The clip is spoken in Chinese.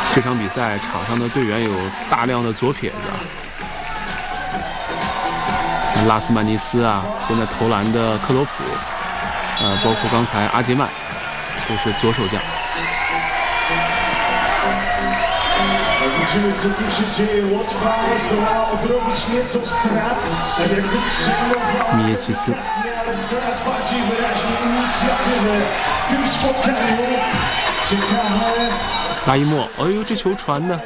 这场比赛场上的队员有大量的左撇子啊，拉斯曼尼斯啊，现在投篮的克罗普，包括刚才阿杰曼，都是左手将。米耶奇斯。拉伊莫，哎呦，这球传的